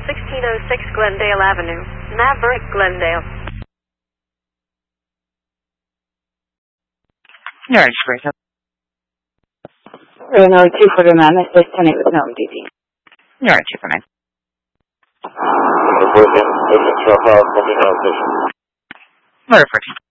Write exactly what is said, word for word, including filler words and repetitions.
sixteen oh six Glendale Avenue, Maverick, Glendale. New York Express. Renault two forty-nine, that's ten eight with Milton D D. New York two forty-nine. Motor fourteen.